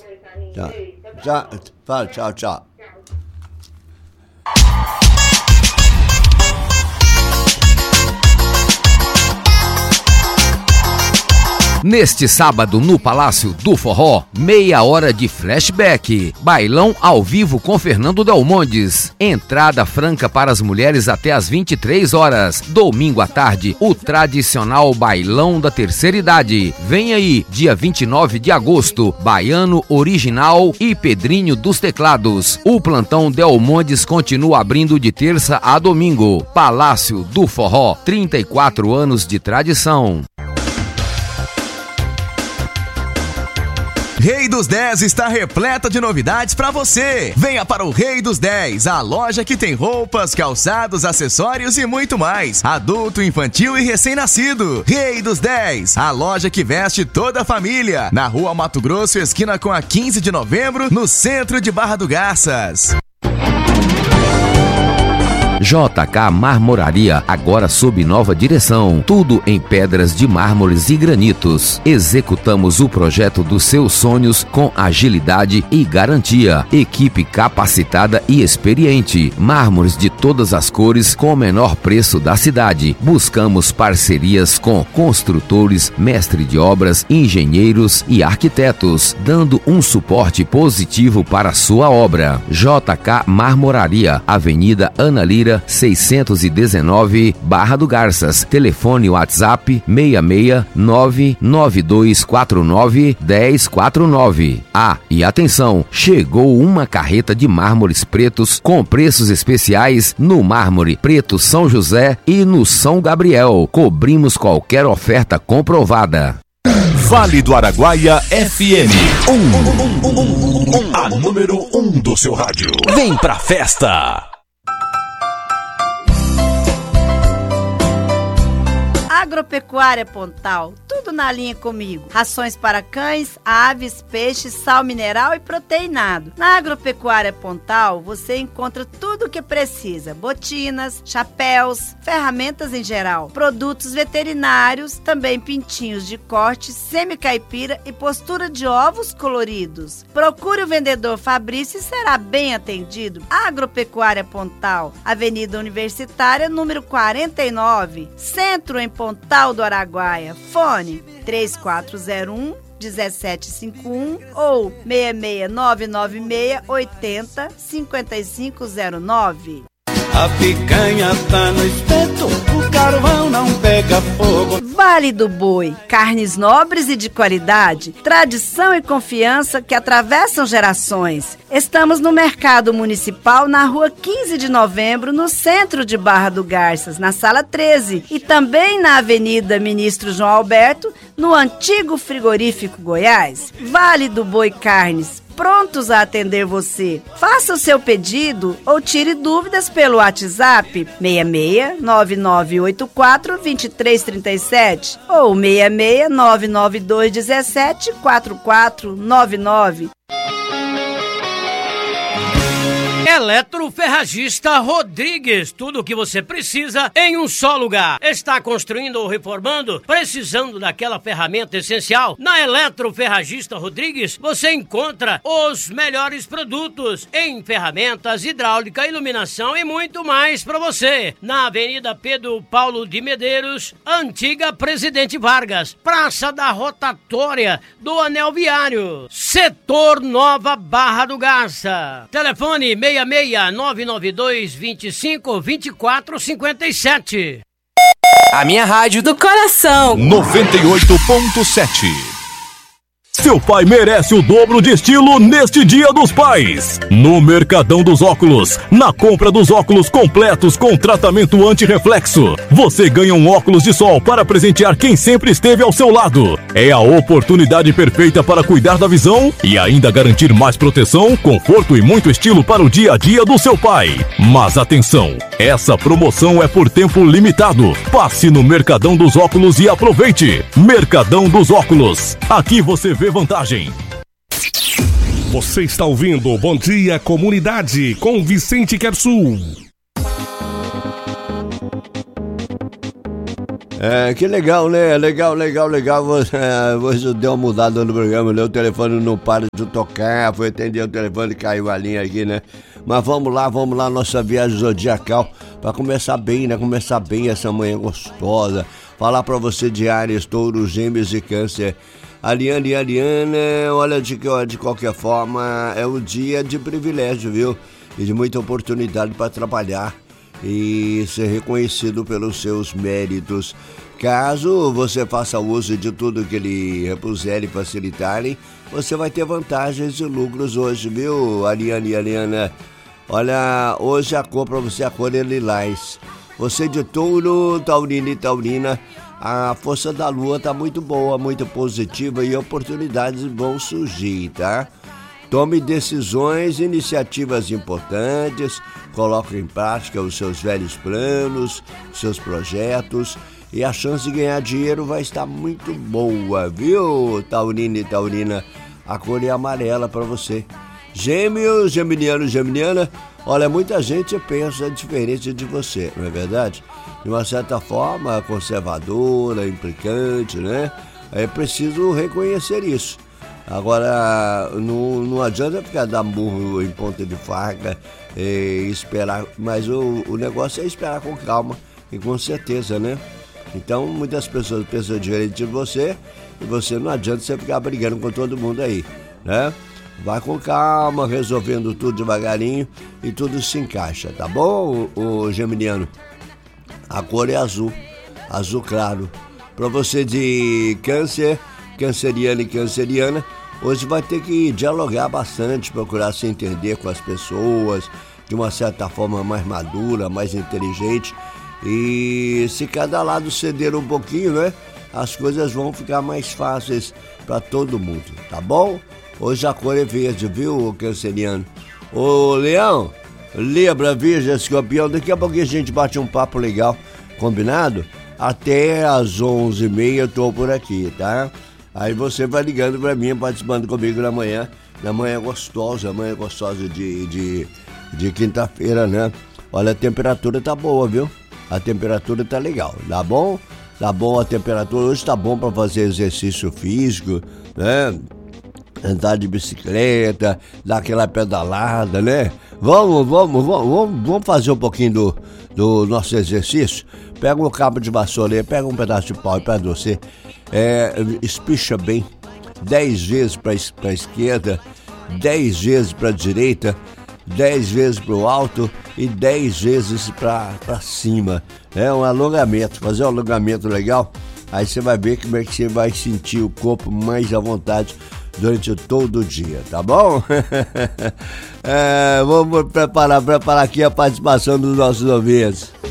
Tchau. Fala, tchau. Neste sábado, no Palácio do Forró, meia hora de flashback. Bailão ao vivo com Fernando Del Mondes. Entrada franca para as mulheres até às 23 horas. Domingo à tarde, o tradicional Bailão da Terceira Idade. Vem aí, dia 29 de agosto, Baiano Original e Pedrinho dos Teclados. O plantão Del Mondes continua abrindo de terça a domingo. Palácio do Forró, 34 anos de tradição. Rei dos 10 está repleta de novidades para você. Venha para o Rei dos 10, a loja que tem roupas, calçados, acessórios e muito mais. Adulto, infantil e recém-nascido. Rei dos 10, a loja que veste toda a família. Na Rua Mato Grosso, esquina com a 15 de novembro, no centro de Barra do Garças. JK Marmoraria, agora sob nova direção. Tudo em pedras de mármores e granitos. Executamos o projeto dos seus sonhos com agilidade e garantia. Equipe capacitada e experiente. Mármores de todas as cores com o menor preço da cidade. Buscamos parcerias com construtores, mestre de obras, engenheiros e arquitetos, dando um suporte positivo para a sua obra. JK Marmoraria, Avenida Ana Lira, 619, Barra do Garças. Telefone WhatsApp 66992491049. E atenção, chegou uma carreta de mármores pretos com preços especiais no mármore preto São José e no São Gabriel. Cobrimos qualquer oferta comprovada. Vale do Araguaia FM. A número 1 do seu rádio. Vem pra festa. Agropecuária Pontal, tudo na linha comigo. Rações para cães, aves, peixes, sal mineral e proteinado. Na Agropecuária Pontal, você encontra tudo o que precisa. Botinas, chapéus, ferramentas em geral, produtos veterinários, também pintinhos de corte, semi-caipira e postura de ovos coloridos. Procure o vendedor Fabrício e será bem atendido. Agropecuária Pontal, Avenida Universitária, número 49, Centro em Pontal do Araguaia. Fone 3401-1751 ou 66996 80 5509. A picanha tá no espeto, o carvão não pega fogo. Vale do Boi, carnes nobres e de qualidade, tradição e confiança que atravessam gerações. Estamos no Mercado Municipal, na Rua 15 de Novembro, no centro de Barra do Garças, na Sala 13, e também na Avenida Ministro João Alberto, no antigo Frigorífico Goiás. Vale do Boi Carnes, prontos a atender você. Faça o seu pedido ou tire dúvidas pelo WhatsApp 66-9984-2337 ou 66-99217-4499. Eletroferragista Rodrigues, tudo o que você precisa em um só lugar. Está construindo ou reformando? Precisando daquela ferramenta essencial? Na Eletroferragista Rodrigues, você encontra os melhores produtos em ferramentas, hidráulica, iluminação e muito mais para você. Na Avenida Pedro Paulo de Medeiros, antiga Presidente Vargas, Praça da Rotatória do Anel Viário, Setor Nova Barra do Garça. Telefone 66992252457. A minha rádio do coração. 98.7. Seu pai merece o dobro de estilo neste Dia dos Pais. No Mercadão dos Óculos, na compra dos óculos completos com tratamento anti-reflexo, você ganha um óculos de sol para presentear quem sempre esteve ao seu lado. É a oportunidade perfeita para cuidar da visão e ainda garantir mais proteção, conforto e muito estilo para o dia a dia do seu pai. Mas atenção, essa promoção é por tempo limitado. Passe no Mercadão dos Óculos e aproveite. Mercadão dos Óculos. Aqui você vê vantagem. Você está ouvindo Bom Dia Comunidade com Vicente Quersul. Que legal, né? Legal. Você deu uma mudada no programa, né? O telefone não para de tocar, foi atender o telefone e caiu a linha aqui, né? Mas vamos lá, nossa viagem zodiacal, pra começar bem, né? Começar bem essa manhã gostosa. Falar pra você de Áries, Touro, Gêmeos e Câncer. Ariana, olha, de qualquer forma, é um dia de privilégio, viu? E de muita oportunidade para trabalhar e ser reconhecido pelos seus méritos. Caso você faça uso de tudo que lhe repuserem e facilitarem, você vai ter vantagens e lucros hoje, viu, Ariana? Olha, hoje a cor para você, a cor é lilás. Você de Touro, Taurino e Taurina, a força da lua tá muito boa, muito positiva e oportunidades vão surgir, tá? Tome decisões, iniciativas importantes, coloque em prática os seus velhos planos, seus projetos e a chance de ganhar dinheiro vai estar muito boa, viu, Taurino e Taurina? A cor é amarela para você. Gêmeos, geminiana, olha, muita gente pensa diferente de você, não é verdade? De uma certa forma, conservadora, implicante, né? É preciso reconhecer isso. Agora, não adianta ficar dar murro em ponta de faca e esperar, mas o negócio é esperar com calma e com certeza, né? Então, muitas pessoas pensam diferente de você e você não adianta você ficar brigando com todo mundo aí, né? Vai com calma, resolvendo tudo devagarinho e tudo se encaixa, tá bom, o geminiano? A cor é azul claro. Para você de Câncer, canceriano e canceriana, hoje vai ter que dialogar bastante, procurar se entender com as pessoas de uma certa forma mais madura, mais inteligente. E se cada lado ceder um pouquinho, né, as coisas vão ficar mais fáceis para todo mundo, tá bom? Hoje a cor é verde, viu, canceriano? Ô, Leão, Libra, Virgem, Escorpião, daqui a pouquinho a gente bate um papo legal, combinado? Até às 11h30 eu tô por aqui, tá? Aí você vai ligando pra mim, participando comigo na manhã gostosa de quinta-feira, né? Olha, a temperatura tá boa, viu? A temperatura tá legal, tá bom? Tá bom a temperatura, hoje tá bom pra fazer exercício físico, né? Andar de bicicleta, dar aquela pedalada, né? Vamos fazer um pouquinho do nosso exercício? Pega um cabo de vassoura aí, pega um pedaço de pau perto de você, espicha bem, 10 vezes para a esquerda, 10 vezes para a direita, 10 vezes para o alto e 10 vezes para cima. É um alongamento, fazer um alongamento legal, aí você vai ver como é que você vai sentir o corpo mais à vontade durante todo o dia, tá bom? Vamos preparar aqui a participação dos nossos ouvintes.